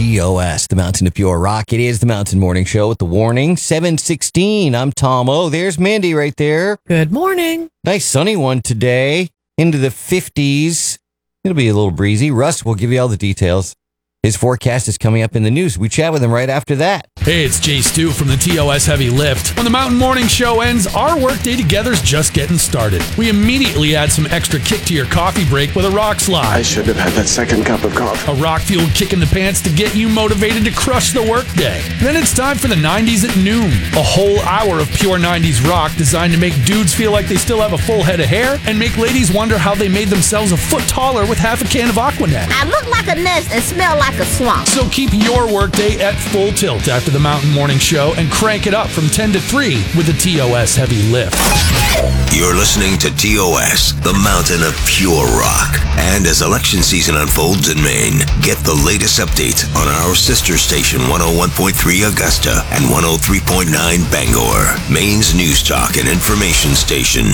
TOS, the Mountain of Pure Rock. It is the Mountain Morning Show with the warning. 7:16. I'm Tom O. There's Mindy right there. Good morning. Nice sunny one today. Into the 50s. It'll be a little breezy. Russ will give you all the details. His forecast is coming up in the news. We chat with him right after that. Hey, it's Jay Stu from the TOS Heavy Lift. When the Mountain Morning Show ends, our workday together's just getting started. We immediately add some extra kick to your coffee break with a rock slide. I should have had that second cup of coffee. A rock-fueled kick in the pants to get you motivated to crush the workday. Then it's time for the 90s at noon. A whole hour of pure 90s rock designed to make dudes feel like they still have a full head of hair and make ladies wonder how they made themselves a foot taller with half a can of Aquanet. I look like a nest and smell like a swamp. So keep your workday at full tilt after the Mountain Morning Show and crank it up from 10 to 3 with the TOS Heavy Lift. You're listening to TOS, the Mountain of Pure Rock. And as election season unfolds in Maine, get the latest updates on our sister station 101.3 Augusta and 103.9 Bangor, Maine's news talk and information station,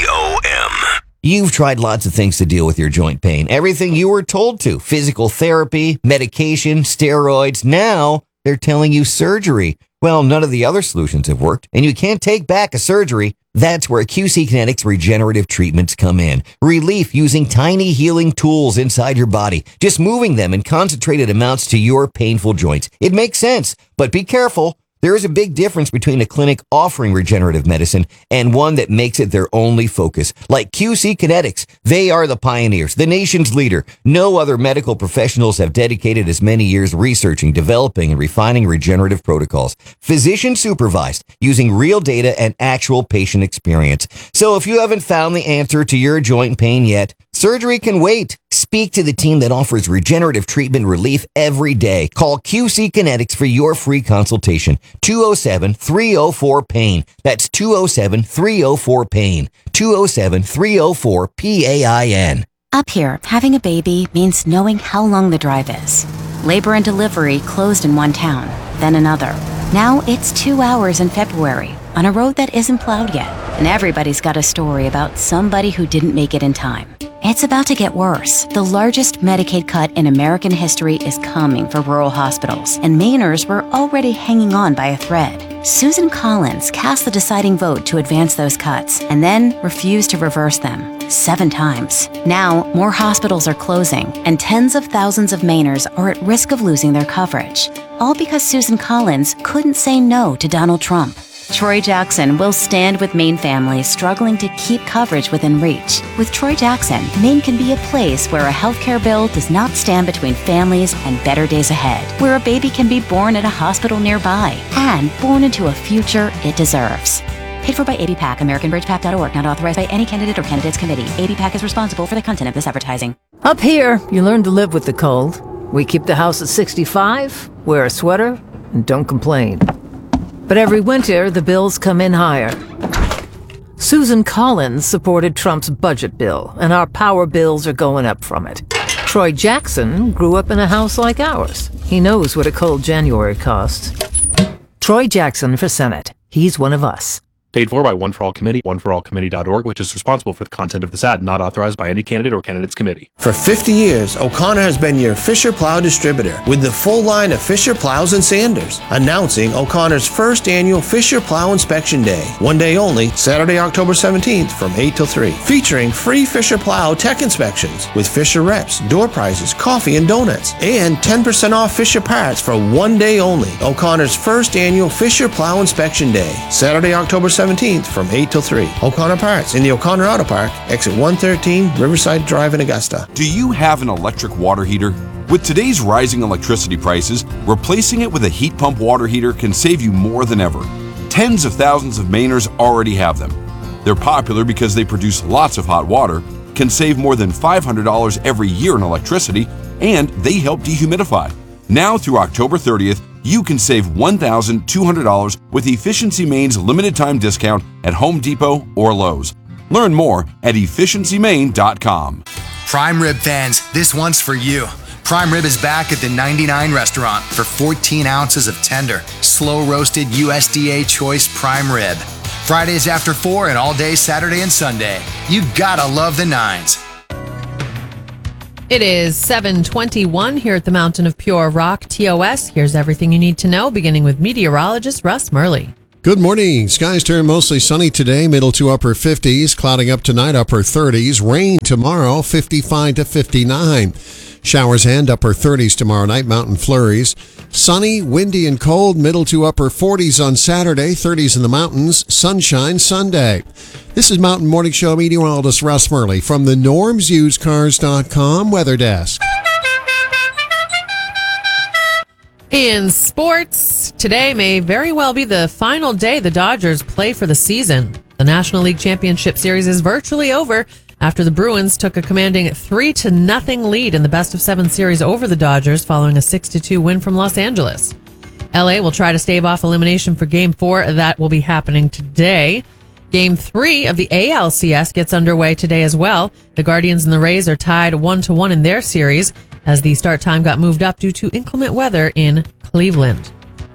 VOM. You've tried lots of things to deal with your joint pain. Everything you were told to. Physical therapy, medication, steroids. Now they're telling you surgery. Well, none of the other solutions have worked, and you can't take back a surgery. That's where QC Kinetics regenerative treatments come in. Relief using tiny healing tools inside your body, just moving them in concentrated amounts to your painful joints. It makes sense, but be careful. There is a big difference between a clinic offering regenerative medicine and one that makes it their only focus. Like QC Kinetics, they are the pioneers, the nation's leader. No other medical professionals have dedicated as many years researching, developing, and refining regenerative protocols. Physician supervised, using real data and actual patient experience. So if you haven't found the answer to your joint pain yet, surgery can wait. Speak to the team that offers regenerative treatment relief every day. Call QC Kinetics for your free consultation. 207-304-PAIN. That's 207-304-PAIN. 207-304-PAIN. Up here, having a baby means knowing how long the drive is. Labor and delivery closed in one town, then another. Now it's 2 hours in February on a road that isn't plowed yet. And everybody's got a story about somebody who didn't make it in time. It's about to get worse. The largest Medicaid cut in American history is coming for rural hospitals, and Mainers were already hanging on by a thread. Susan Collins cast the deciding vote to advance those cuts, and then refused to reverse them 7 times. Now, more hospitals are closing, and tens of thousands of Mainers are at risk of losing their coverage, all because Susan Collins couldn't say no to Donald Trump. Troy Jackson will stand with Maine families struggling to keep coverage within reach. With Troy Jackson, Maine can be a place where a healthcare bill does not stand between families and better days ahead, where a baby can be born at a hospital nearby and born into a future it deserves. Paid for by ABPAC, AmericanBridgePAC.org, not authorized by any candidate or candidates committee. ABPAC is responsible for the content of this advertising. Up here, you learn to live with the cold. We keep the house at 65, wear a sweater, and don't complain. But every winter, the bills come in higher. Susan Collins supported Trump's budget bill, and our power bills are going up from it. Troy Jackson grew up in a house like ours. He knows what a cold January costs. Troy Jackson for Senate. He's one of us. Paid for by One for All Committee, oneforallcommittee.org, which is responsible for the content of this ad, not authorized by any candidate or candidates committee. For 50 years, O'Connor has been your Fisher Plow distributor with the full line of Fisher Plows and Sanders. Announcing O'Connor's first annual Fisher Plow Inspection Day. One day only, Saturday, October 17th from 8 till 3. Featuring free Fisher Plow tech inspections with Fisher reps, door prizes, coffee and donuts, and 10% off Fisher parts for one day only. O'Connor's first annual Fisher Plow Inspection Day. Saturday, October 17th from 8 till 3. O'Connor Parts in the O'Connor Auto Park, exit 113, Riverside Drive in Augusta. Do you have an electric water heater? With today's rising electricity prices, replacing it with a heat pump water heater can save you more than ever. Tens of thousands of Mainers already have them. They're popular because they produce lots of hot water, can save more than $500 every year in electricity, and they help dehumidify. Now through October 30th, you can save $1,200 with Efficiency Maine's limited time discount at Home Depot or Lowe's. Learn more at efficiencymaine.com. Prime Rib fans, this one's for you. Prime Rib is back at the 99 restaurant for 14 ounces of tender, slow-roasted USDA choice prime rib. Fridays after 4 and all day Saturday and Sunday. You gotta love the nines. It is 7:21 here at the Mountain of Pure Rock, TOS. Here's everything you need to know, beginning with meteorologist Russ Murley. Good morning. Skies turn mostly sunny today, middle to upper 50s, clouding up tonight, upper 30s. Rain tomorrow, 55 to 59. Showers and upper 30s tomorrow night, mountain flurries. Sunny, windy, and cold, middle to upper 40s on Saturday, 30s in the mountains, sunshine Sunday. This is Mountain Morning Show meteorologist Russ Murley from the NormsUsedCars.com Weather Desk. In sports, today may very well be the final day the Dodgers play for the season. The National League Championship Series is virtually over after the Bruins took a commanding 3-0 lead in the best-of-7 series over the Dodgers following a 6-2 win from Los Angeles. LA will try to stave off elimination for Game 4. That will be happening today. Game 3 of the ALCS gets underway today as well. The Guardians and the Rays are tied 1-1 in their series as the start time got moved up due to inclement weather in Cleveland.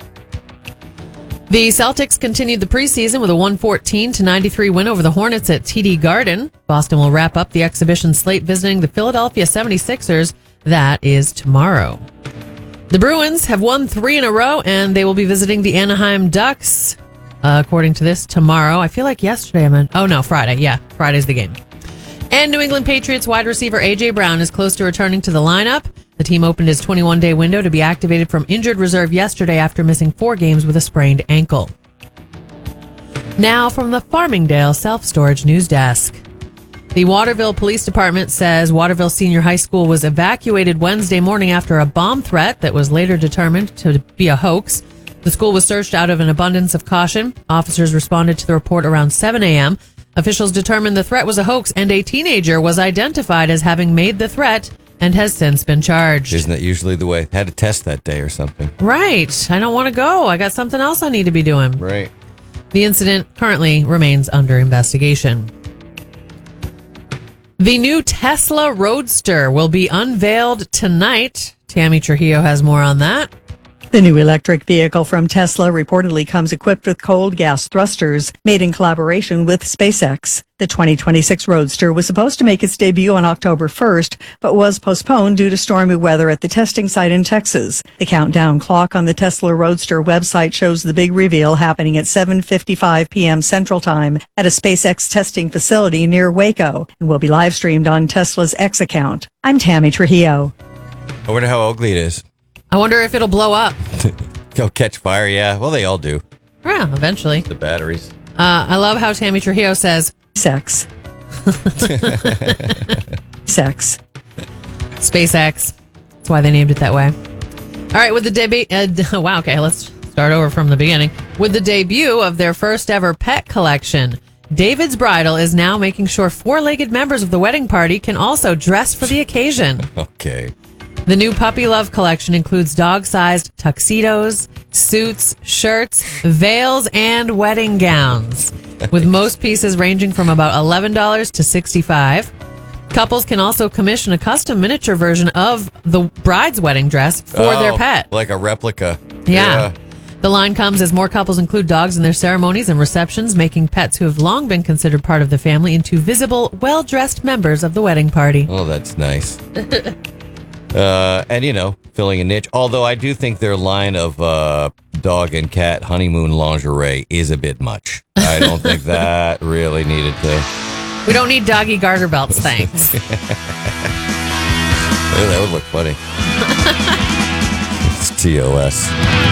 The Celtics continued the preseason with a 114-93 win over the Hornets at TD Garden. Boston will wrap up the exhibition slate visiting the Philadelphia 76ers. That is tomorrow. The Bruins have won 3 in a row, and they will be visiting the Anaheim Ducks, according to this, tomorrow. I feel like yesterday I meant... Oh, no, Friday. Yeah, Friday's the game. And New England Patriots wide receiver A.J. Brown is close to returning to the lineup. The team opened his 21-day window to be activated from injured reserve yesterday after missing 4 games with a sprained ankle. Now from the Farmingdale Self-Storage News Desk. The Waterville Police Department says Waterville Senior High School was evacuated Wednesday morning after a bomb threat that was later determined to be a hoax. The school was searched out of an abundance of caution. Officers responded to the report around 7 a.m. Officials determined the threat was a hoax, and a teenager was identified as having made the threat and has since been charged. Isn't that usually the way? Had a test that day or something. Right. I don't want to go. I got something else I need to be doing. Right. The incident currently remains under investigation. The new Tesla Roadster will be unveiled tonight. Tammy Trujillo has more on that. The new electric vehicle from Tesla reportedly comes equipped with cold gas thrusters made in collaboration with SpaceX. The 2026 Roadster was supposed to make its debut on October 1st, but was postponed due to stormy weather at the testing site in Texas. The countdown clock on the Tesla Roadster website shows the big reveal happening at 7:55 p.m. Central Time at a SpaceX testing facility near Waco and will be live streamed on Tesla's X account. I'm Tammy Trujillo. I wonder how ugly it is. I wonder if it'll blow up. Go catch fire, yeah. Well, they all do. Yeah, eventually. The batteries. I love how Tammy Trujillo says... Sex. Sex. SpaceX. That's why they named it that way. All right, with the debut... wow, okay, let's start over from the beginning. With the debut of their first ever pet collection, David's Bridal is now making sure 4-legged members of the wedding party can also dress for the occasion. Okay. The new Puppy Love collection includes dog-sized tuxedos, suits, shirts, veils, and wedding gowns, with most pieces ranging from about $11 to $65. Couples can also commission a custom miniature version of the bride's wedding dress for their pet. Like a replica. Yeah. The line comes as more couples include dogs in their ceremonies and receptions, making pets who have long been considered part of the family into visible, well-dressed members of the wedding party. Oh, that's nice. And, filling a niche. Although I do think their line of dog and cat honeymoon lingerie is a bit much. I don't think that really needed to... We don't need doggy garter belts, thanks. That would look funny. It's TOS.